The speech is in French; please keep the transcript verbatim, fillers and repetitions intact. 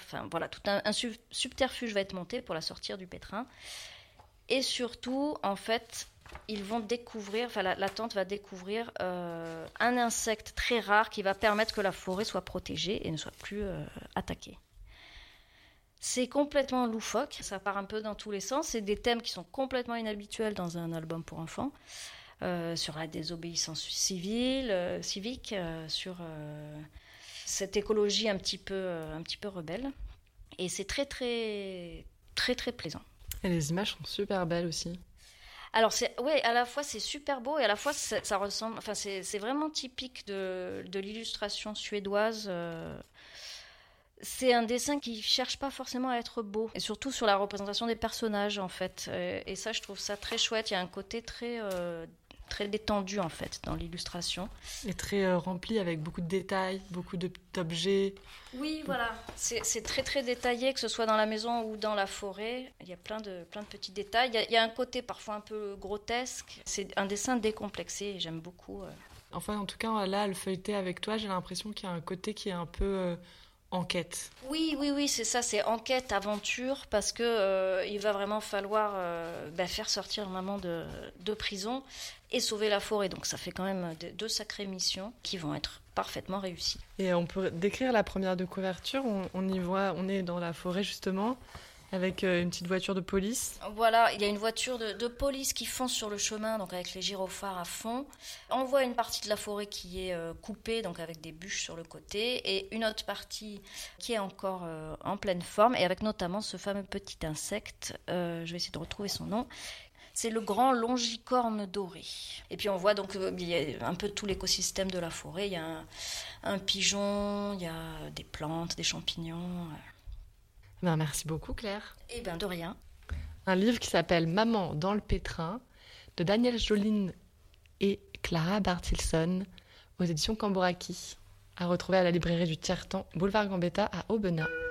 enfin voilà, tout un, un subterfuge va être monté pour la sortir du pétrin. Et surtout, en fait, ils vont découvrir, enfin la, la tante va découvrir euh, un insecte très rare qui va permettre que la forêt soit protégée et ne soit plus euh, attaquée. C'est complètement loufoque, ça part un peu dans tous les sens. C'est des thèmes qui sont complètement inhabituels dans un album pour enfants, euh, sur la désobéissance civile, euh, civique, euh, sur euh, cette écologie un petit peu, euh, un petit peu rebelle. Et c'est très très très très plaisant. Et les images sont super belles aussi. Alors c'est ouais, à la fois c'est super beau et à la fois ça, ça ressemble, enfin c'est c'est vraiment typique de de l'illustration suédoise. Euh, C'est un dessin qui cherche pas forcément à être beau, et surtout sur la représentation des personnages en fait. Et ça, je trouve ça très chouette. Il y a un côté très euh, très détendu en fait dans l'illustration. Et très euh, rempli avec beaucoup de détails, beaucoup de, d'objets. Oui, voilà. C'est, c'est très très détaillé, que ce soit dans la maison ou dans la forêt. Il y a plein de plein de petits détails. Il y a, il y a un côté parfois un peu grotesque. C'est un dessin décomplexé et j'aime beaucoup. Euh... Enfin, en tout cas, là, le feuilleter avec toi, j'ai l'impression qu'il y a un côté qui est un peu euh, enquête. Oui, oui, oui, c'est ça, c'est enquête, aventure, parce que euh, il va vraiment falloir euh, bah, faire sortir maman de, de prison et sauver la forêt. Donc ça fait quand même de, deux sacrées missions qui vont être parfaitement réussies. Et on peut décrire la première de couverture. On, on y voit, on est dans la forêt justement, avec une petite voiture de police. Voilà, il y a une voiture de, de police qui fonce sur le chemin, donc avec les gyrophares à fond. On voit une partie de la forêt qui est euh, coupée, donc avec des bûches sur le côté, et une autre partie qui est encore euh, en pleine forme, et avec notamment ce fameux petit insecte, euh, je vais essayer de retrouver son nom, c'est le grand longicorne doré. Et puis on voit donc euh, il y a un peu tout l'écosystème de la forêt, il y a un, un pigeon, il y a des plantes, des champignons... Euh. Ben, merci beaucoup Claire. Eh bien de rien. Un livre qui s'appelle Maman dans le pétrin de Daniel Joline et Clara Bartilson aux éditions Camboraki, à retrouver à la librairie du Tiers-Temps, boulevard Gambetta à Aubenas.